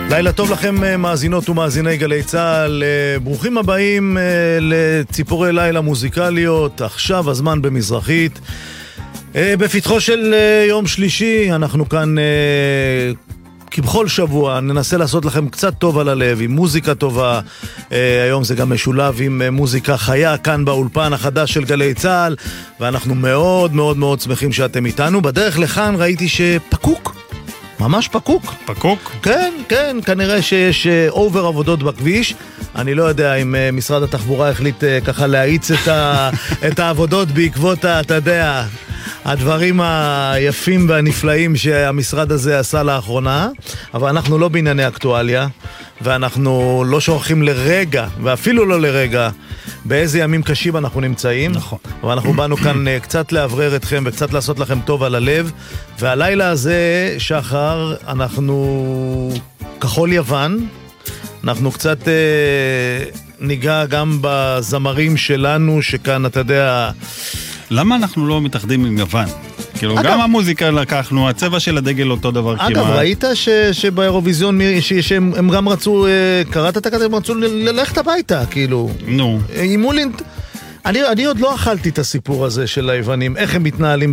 לילה טוב לכם מאזינות ומאזיני גלי צהל, ברוכים הבאים לציפורי לילה מוזיקליות, עכשיו הזמן במזרחית. בפתחו של יום שלישי, אנחנו כאן כבכל שבוע ננסה לעשות לכם קצת טוב על הלב, עם מוזיקה טובה. היום זה גם משולב עם מוזיקה חיה כאן באולפן החדש של גלי צהל, ואנחנו מאוד מאוד מאוד שמחים שאתם איתנו. בדרך לכאן ראיתי שפקוק, ממש פקוק. פקוק? כן, כן, כנראה שיש אובר עבודות בכביש. אני לא יודע אם משרד התחבורה החליט ככה להאיץ את העבודות בעקבות, אתה יודע, הדברים היפים והנפלאים שהמשרד הזה עשה לאחרונה, אבל אנחנו לא בענייני אקטואליה, ואנחנו לא שוכחים לרגע, ואפילו לא לרגע, באיזה ימים קשים אנחנו נמצאים. נכון. ואנחנו באנו כאן קצת להברר אתכם וקצת לעשות לכם טוב על הלב, והלילה הזה, שחר, אנחנו כחול יוון, אנחנו קצת ניגע גם בזמרים שלנו, שכאן, אתה יודע... למה אנחנו לא מתאחדים עם יוון? כאילו, גם המוזיקה לקחנו, הצבע של הדגל אותו דבר כמעט. אגב, ראית שבאירוויזיון, שהם גם רצו, קראת את הכתב, הם רצו ללכת הביתה, כאילו. נו. אני עוד לא אכלתי את הסיפור הזה של היוונים, איך הם מתנהלים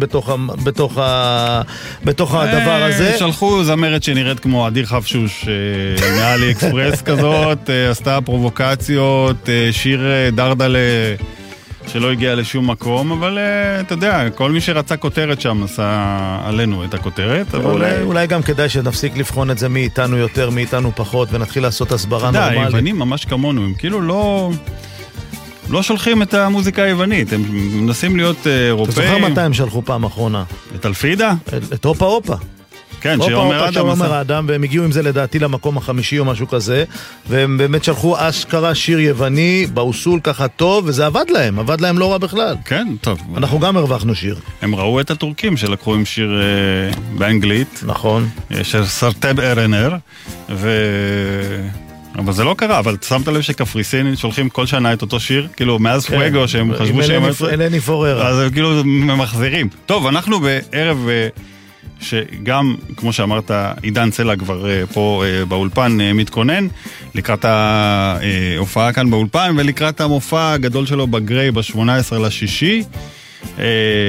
בתוך הדבר הזה. שלחו זמרת שנראית כמו אדיר חפשוש מעלי אקספרס כזאת, עשתה פרובוקציות, שיר דרדלה שלא הגיע לשום מקום, אבל אתה יודע, כל מי שרצה כותרת שם עשה עלינו את הכותרת. אולי גם כדאי שנפסיק לבחון את זה מאיתנו יותר, מאיתנו פחות, ונתחיל לעשות הסברה נורמלית. היוונים ממש כמונו, הם כאילו לא שולחים את המוזיקה היוונית, הם מנסים להיות אירופאים. אתה זוכר מתי הם שלחו פעם אחרונה? את אלפידה? את הופה הופה. כן, שאומר אדם, והם הגיעו עם זה לדעתי למקום החמישי או משהו כזה, והם באמת שלחו אשכרה שיר יווני, באוסול ככה טוב, וזה עבד להם לא רע בכלל. כן, טוב. אנחנו גם הרווחנו שיר. הם ראו את הטורקים שלקחו עם שיר באנגלית. נכון. של סרטב ארנר, אבל זה לא קרה, אבל שמת לב שקפריסין שולחים כל שנה את אותו שיר, כאילו מאז פואגו שהם חשבו שהם... אלני פוררה. אז הם כאילו ממחזירים. טוב, אנחנו בערב שגם, כמו שאמרת, עידן סלע כבר פה באולפן מתכונן, לקראת ההופעה כאן באולפן, ולקראת המופע הגדול שלו בגריי ב-18/6,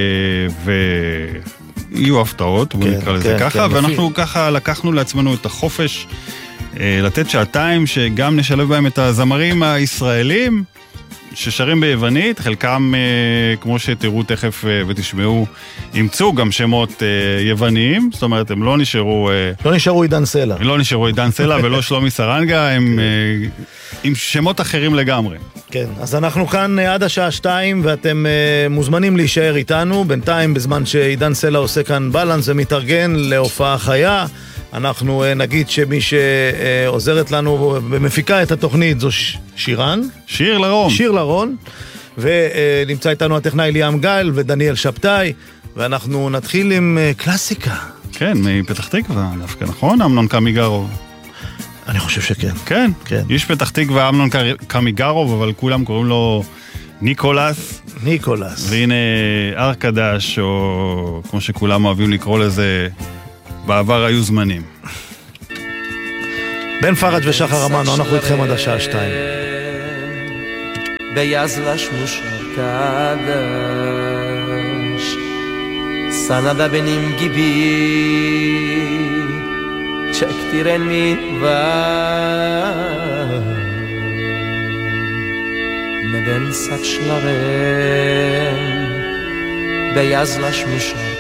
ויהיו הפתעות, בוא נקרא לזה ככה, ואנחנו ככה לקחנו לעצמנו את החופש, לתת שעתיים שגם נשלב בהם את הזמרים הישראלים ששרים ביוונית, חלקם, כמו שתראו תכף ותשמעו, ימצאו גם שמות יווניים, זאת אומרת, הם לא נשארו... לא נשארו עידן סלע. לא נשארו עידן סלע ולא שלומי סרנגה, הם עם שמות אחרים לגמרי. כן, אז אנחנו כאן עד השעה 2, ואתם מוזמנים להישאר איתנו, בינתיים בזמן שעידן סלע עושה כאן בלנס ומתארגן להופעה חיה, אנחנו נגיד שמי שעוזרת לנו ומפיקה את התוכנית זו שירן. שיר לרון. שיר לרון. ונמצא איתנו הטכנאי ליאם גל ודניאל שבתאי, ואנחנו נתחיל עם קלאסיקה. כן, מפתח תקווה דווקא, נכון? אמנון קמיגרוב. אני חושב שכן. כן, כן. איש פתח תקווה, אמנון קמיגרוב, אבל כולם קוראים לו ניקולס. ניקולס. והנה ארקדש, או כמו שכולם אוהבים לקרוא לזה, בעבר היו זמנים. בן פרג' ושחר אמרנו, אנחנו איתכם עד השעה 2. ביזלש מושקדש סנדה בנים גיבי צ'קטירן מנבר מדן סת שלרן ביזלש מושקדש